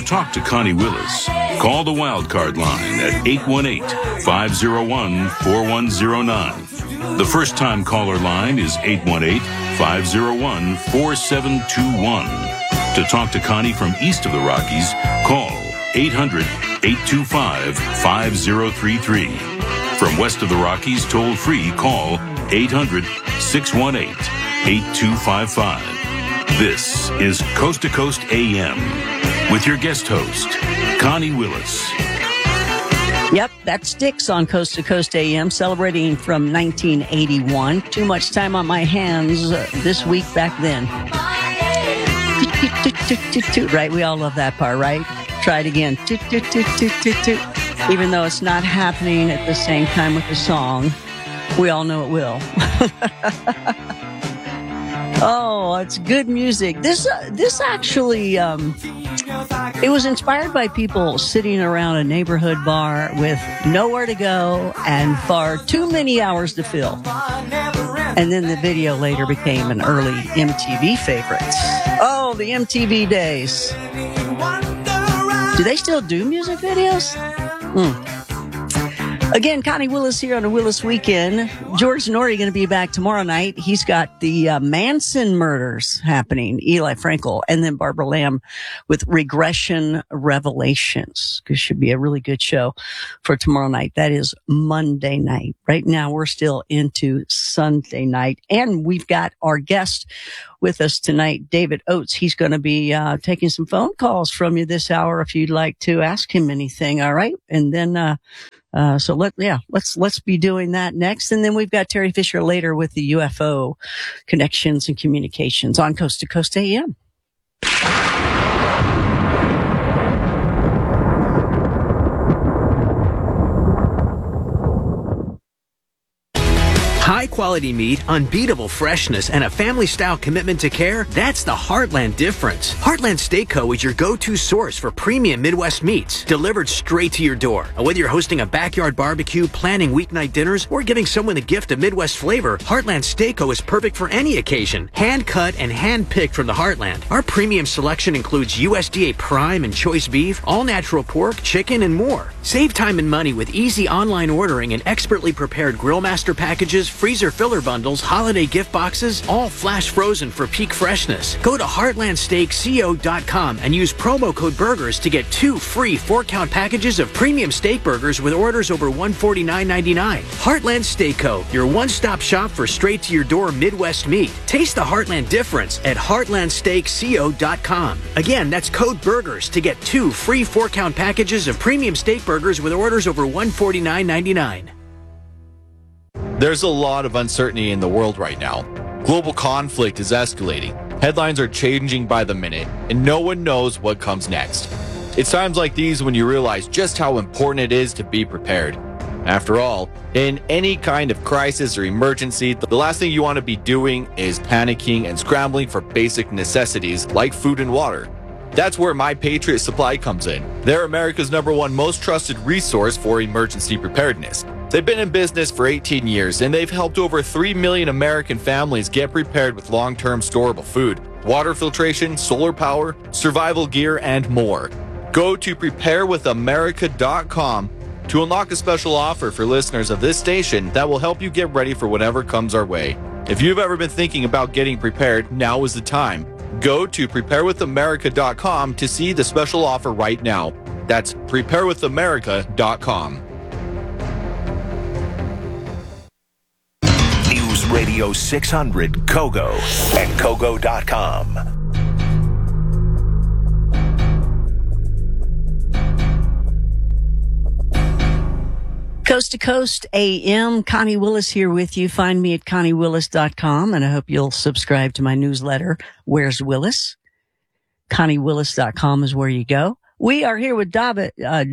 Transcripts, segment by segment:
talk to Connie Willis, call the Wildcard line at 818-501-4109. The first-time caller line is 818-501-4721. To talk to Connie from east of the Rockies, call 800-825-5033. From west of the Rockies, toll-free, call 800-618-8255. This is Coast to Coast AM with your guest host, Connie Willis. Yep, that sticks on Coast to Coast AM, celebrating from 1981. Too much time on my hands this week back then. Right, we all love that part, right? Try it again. Even though it's not happening at the same time with the song, we all know it will. Oh, it's good music. This actually, it was inspired by people sitting around a neighborhood bar with nowhere to go and far too many hours to fill. And then the video later became an early MTV favorite. Oh, the MTV days. Do they still do music videos? Again, Connie Willis here on a Willis Weekend. George Norrie going to be back tomorrow night. He's got the Manson murders happening, Eli Frankel, and then Barbara Lamb with Regression Revelations. It should be a really good show for tomorrow night. That is Monday night. Right now, we're still into Sunday night, and we've got our guest with us tonight, David Oates. He's going to be taking some phone calls from you this hour if you'd like to ask him anything. All right, and then let's be doing that next. And then we've got Terry Fisher later with the UFO connections and communications on Coast to Coast AM. High-quality meat, unbeatable freshness, and a family-style commitment to care, that's the Heartland difference. Heartland Steak Co. is your go-to source for premium Midwest meats, delivered straight to your door. And whether you're hosting a backyard barbecue, planning weeknight dinners, or giving someone the gift of Midwest flavor, Heartland Steak Co. is perfect for any occasion. Hand-cut and hand-picked from the Heartland. Our premium selection includes USDA prime and choice beef, all-natural pork, chicken, and more. Save time and money with easy online ordering and expertly prepared Grill Master packages, freezer filler bundles, holiday gift boxes, all flash frozen for peak freshness. Go to heartlandsteakco.com and use promo code BURGERS to get 2 free 4-count packages of premium steak burgers with orders over $149.99. Heartland Steak Co., your one-stop shop for straight-to-your-door Midwest meat. Taste the Heartland difference at heartlandsteakco.com. Again, that's code BURGERS to get 2 free 4-count packages of premium steak burgers with orders over $149.99. There's a lot of uncertainty in the world right now. Global conflict is escalating. Headlines are changing by the minute, and no one knows what comes next. It's times like these when you realize just how important it is to be prepared. After all, in any kind of crisis or emergency, the last thing you want to be doing is panicking and scrambling for basic necessities like food and water. That's where My Patriot Supply comes in. They're America's #1 most trusted resource for emergency preparedness. They've been in business for 18 years, and they've helped over 3 million American families get prepared with long-term storable food, water filtration, solar power, survival gear, and more. Go to preparewithamerica.com to unlock a special offer for listeners of this station that will help you get ready for whatever comes our way. If you've ever been thinking about getting prepared, now is the time. Go to preparewithamerica.com to see the special offer right now. That's preparewithamerica.com. News Radio 600 Kogo and Kogo.com. Coast to Coast AM, Connie Willis here with you. Find me at ConnieWillis.com, and I hope you'll subscribe to my newsletter, Where's Willis? ConnieWillis.com is where you go. We are here with David.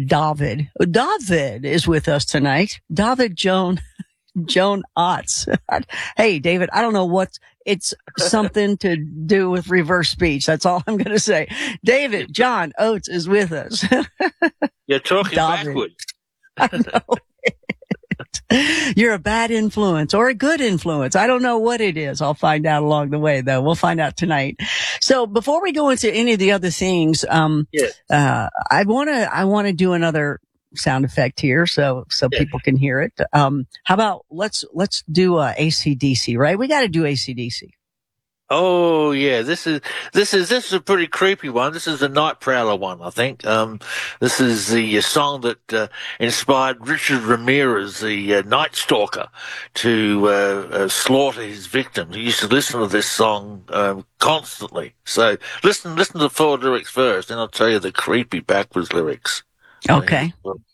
David is with us tonight. David Joan Oates. Hey, David, I don't know it's something to do with reverse speech. That's all I'm going to say. David John Oates is with us. You're talking David. backwards. I know. You're a bad influence or a good influence. I don't know what it is. I'll find out along the way, though. We'll find out tonight. So before we go into any of the other things, I want to do another sound effect here so people can hear it. How about let's do AC/DC, right? We got to do AC/DC. Oh yeah, this is a pretty creepy one. This is the Night Prowler one, I think. This is the song that inspired Richard Ramirez, the Night Stalker, to slaughter his victims. He used to listen to this song constantly. So listen to the full lyrics first, and I'll tell you the creepy backwards lyrics. Okay.